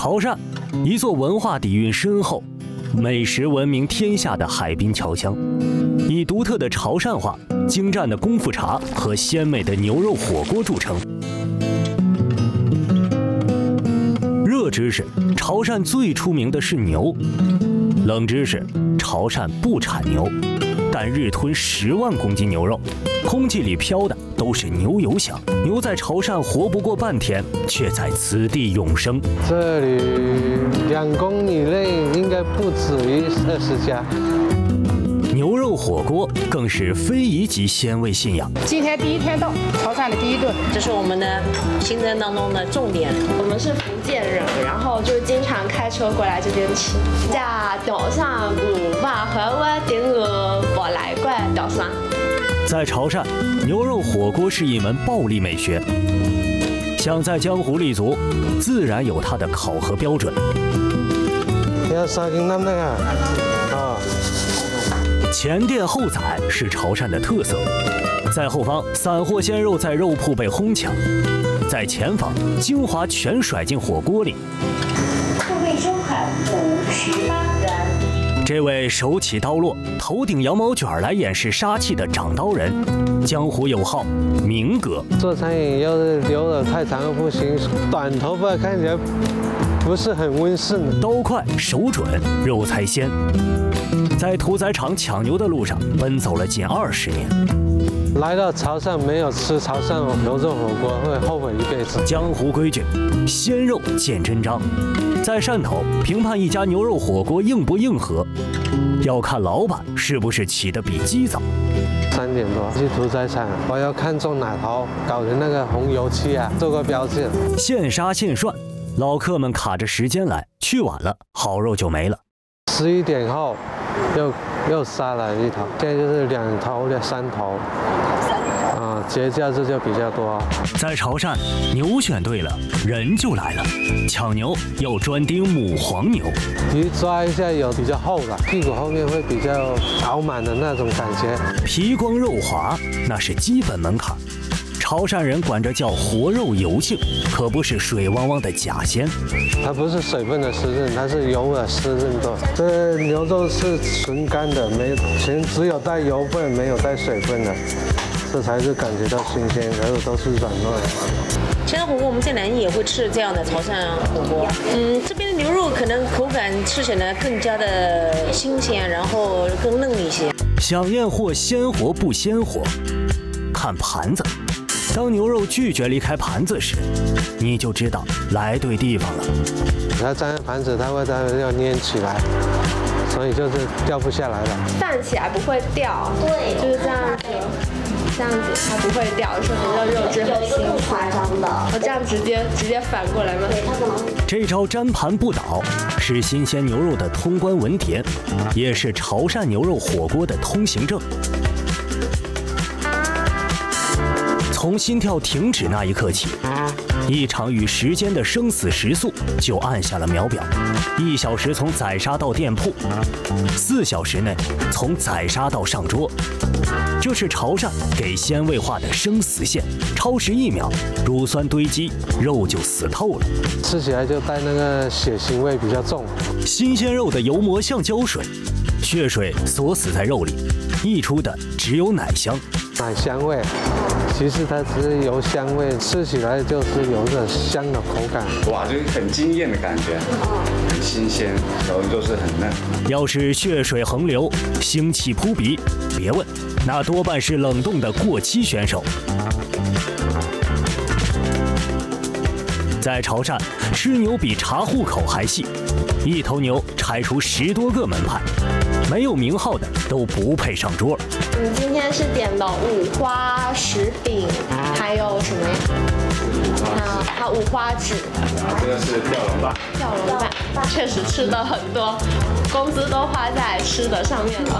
潮汕，一座文化底蕴深厚、美食闻名天下的海滨侨乡，以独特的潮汕话、精湛的功夫茶和鲜美的牛肉火锅著称。热知识：潮汕最出名的是牛。冷知识：潮汕不产牛，但日吞10万公斤牛肉，空气里飘的都是牛油香。牛在潮汕活不过半天，却在此地永生。 这里2公里内应该不止于20家。 牛肉火锅更是非遗级鲜味信仰。 今天第一天到潮汕的第一顿， 这是我们的行程当中的重点。 我们是福建人，然后就经常开车过来这边吃。在岛上5把和我顶个我来过岛上。 在潮汕，牛肉火锅是一门暴力美学，想在江湖立足，自然有它的考核标准。 要3斤5那个啊。 前店后宰是潮汕的特色，在后方散货鲜肉在肉铺被哄抢，在前方精华全甩进火锅里。 后备收款58元。 这位手起刀落、头顶羊毛卷来掩饰杀气的掌刀人，江湖有号明哥。 做餐饮要是留得太长不行，短头发看起来不是很温顺。 刀快手准，肉才鲜。在屠宰场抢牛的路上奔走了近20年。 来到潮汕没有吃潮汕牛肉火锅，会后悔一辈子。 江湖规矩，鲜肉见真章。在汕头评判一家牛肉火锅硬不硬核，要看老板是不是起得比鸡早。 3点多去屠宰场，我要看中哪头搞的那个红油漆啊，做个标志。 现杀现涮，老客们卡着时间来，去晚了好肉就没了。 11点后又杀了一头，现在就是2头3头。节假日就比较多。 在潮汕，牛选对了，人就来了。抢牛要专盯母黄牛， 一抓一下有比较厚的，屁股后面会比较饱满的那种感觉。 皮光肉滑，那是基本门槛。潮汕人管这叫活肉油性，可不是水汪汪的假鲜。 它不是水分的湿润，它是油的湿润度。这牛肉是纯干的，只有带油分，没有带水分的。这才是感觉到新鲜，然后都是软糯的。 潮汕火锅我们在南宁也会吃这样的潮汕火锅。这边的牛肉可能口感吃起来更加的新鲜，然后更嫩一些。 想验货鲜活不鲜活，看盘子。当牛肉拒绝离开盘子时，你就知道来对地方了。 它粘盘子，它要粘起来，所以就是掉不下来了。 站起来不会掉，对，就是这样子。这样子它不会掉，是很热肉质很新夸张的。 我这样直接反过来吗？ 这招粘盘不倒是新鲜牛肉的通关文牒，也是潮汕牛肉火锅的通行证。从心跳停止那一刻起，一场与时间的生死时速就按下了秒表。1小时从宰杀到店铺，4小时内从宰杀到上桌。这是潮汕给鲜味化的生死线，超时1秒，乳酸堆积，肉就死透了。 吃起来就带那个血腥味比较重。 新鲜肉的油膜像胶水，血水锁死在肉里，溢出的只有奶香。 奶香味，其实它只是油香味，吃起来就是有点香的口感。 哇，就是很惊艳的感觉，很新鲜，然后就是很嫩。 要是血水横流，腥气扑鼻，别问，那多半是冷冻的过期选手。在潮汕，吃牛比查户口还细，一头牛拆出10多个门派，没有名号的都不配上桌。 今天是点了5花食饼，还有什么呀？还有5花指。 这个是吊龙板。 吊龙板，确实吃的很多，工资都花在吃的上面了。